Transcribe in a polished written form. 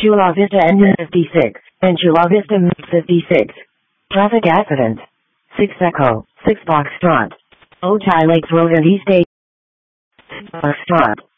Chula Vista engine 56, and Chula Vista 56. Traffic accident. 6 Echo, 6 Foxtrot. Ojai Lakes Road and East 8. Foxtrot.